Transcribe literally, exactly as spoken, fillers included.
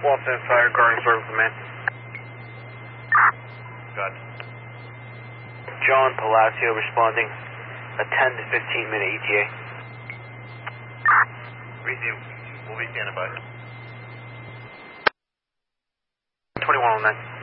Walton Fire Guarding Service Command. Got it. John Palacio responding. A ten to fifteen minute E T A. Resume. We'll be standing by. twenty-one on that.